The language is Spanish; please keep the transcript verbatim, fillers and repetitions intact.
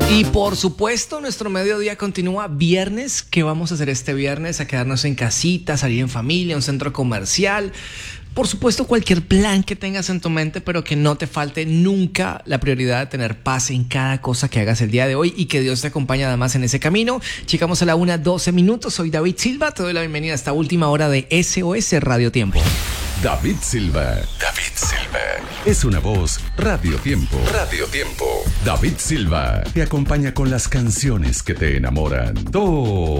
Y por supuesto, nuestro mediodía continúa viernes. ¿Qué vamos a hacer este viernes? A quedarnos en casita, salir en familia, a un centro comercial. Por supuesto, cualquier plan que tengas en tu mente, pero que no te falte nunca la prioridad de tener paz en cada cosa que hagas el día de hoy y que Dios te acompañe además en ese camino. Llegamos a la una doce minutos. Soy David Silva. Te doy la bienvenida a esta última hora de S O S Radio Tiempo. David Silva. David Silva. Es una voz Radio Tiempo. Radio Tiempo. David Silva te acompaña con las canciones que te enamoran. Todo.